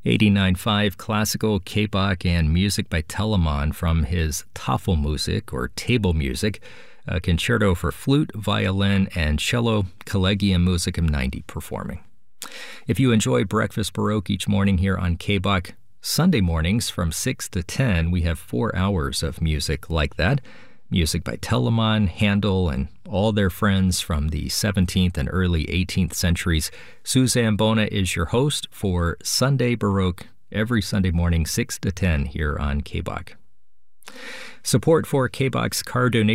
89.5 classical, K-Bach, and music by Telemann from his Tafelmusik, or table music, a concerto for flute, violin, and cello, Collegium Musicum 90 performing. If you enjoy Breakfast Baroque each morning here on K-Bach, Sunday mornings from 6 to 10, we have 4 hours of music like that. Music by Telemann, Handel, and all their friends from the 17th and early 18th centuries. Suzanne Bona is your host for Sunday Baroque every Sunday morning, 6 to 10 here on K-Bach. Support for K-Bach's car donation